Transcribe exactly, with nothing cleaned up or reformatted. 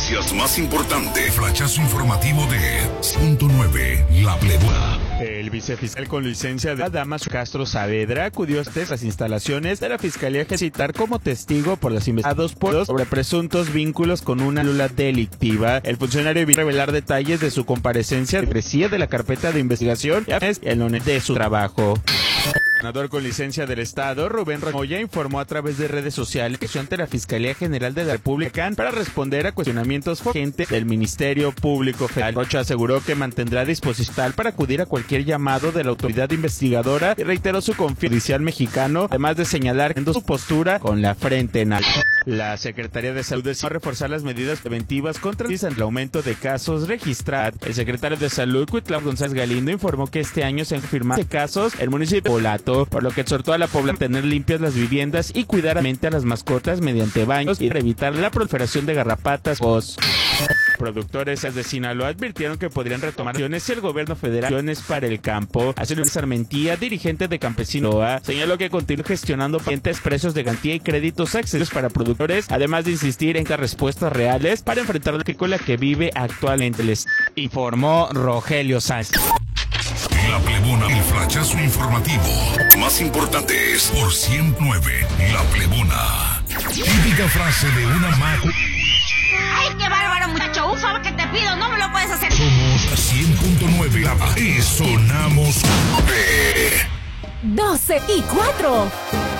noticias más importantes. Flachazo informativo de ciento nueve, La Plebona. El vicefiscal con licencia de Damaso Castro Saavedra acudió a las instalaciones de la Fiscalía a citar como testigo por los investigados por sobre presuntos vínculos con una célula delictiva. El funcionario evitó revelar detalles de su comparecencia de crecía de la carpeta de investigación y el honor de su trabajo. El senador con licencia del Estado, Rubén Rocha, informó a través de redes sociales que ante la Fiscalía General de la República para responder a cuestionamientos gente del Ministerio Público Federal. Rocha aseguró que mantendrá disposición para acudir a cualquier llamado de la autoridad investigadora y reiteró su confianza judicial mexicano, además de señalar su postura con la frente en alto. La Secretaría de Salud decidió reforzar las medidas preventivas contra el aumento de casos registrados. El secretario de Salud, Cuitlao González Galindo, informó que este año se han confirmado casos en el municipio de Polato, por lo que exhortó a la población a tener limpias las viviendas y cuidar a las mascotas mediante baños y evitar la proliferación de garrapatas. Productores de Sinaloa advirtieron que podrían retomar acciones si el gobierno federal acciones para el campo. Así Luis Sarmentía, dirigente de Campesinoa, señaló que continúa gestionando paquetes, precios de garantía y créditos accesibles para productores, además de insistir en que respuestas reales para enfrentar la agrícola que vive actualmente. Les informó Rogelio Sánchez. La Plebona, el flachazo informativo. Más importantes por ciento nueve, La Plebona. Típica frase de una mago. ¡Ay, qué bárbaro, muchacho! Un favor que te pido, no me lo puedes hacer. Somos cien punto nueve y sonamos doce y cuatro.